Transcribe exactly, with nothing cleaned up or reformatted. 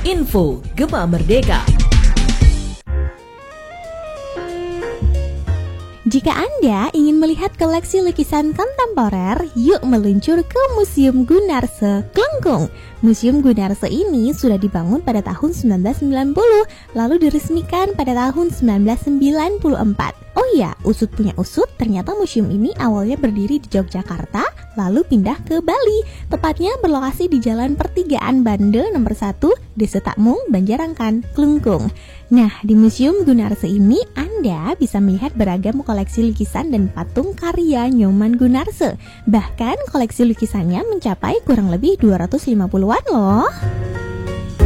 Info Gema Merdeka. Jika Anda ingin melihat koleksi lukisan kontemporer, yuk meluncur ke Museum Gunarse, Klungkung. Museum Gunarse ini sudah dibangun pada tahun sembilan belas sembilan puluh, lalu diresmikan pada tahun sembilan belas sembilan puluh empat. Oh ya, usut punya usut, ternyata museum ini awalnya berdiri di Yogyakarta, lalu pindah ke Bali. Tepatnya berlokasi di Jalan Pertigaan Bande nomor satu, Desa Takmung, Banjarangkan, Klungkung. Nah, di Museum Gunarse ini Anda bisa melihat beragam koleksi lukisan dan patung karya Nyoman Gunarse. Bahkan koleksi lukisannya mencapai kurang lebih dua ratus lima puluhan loh.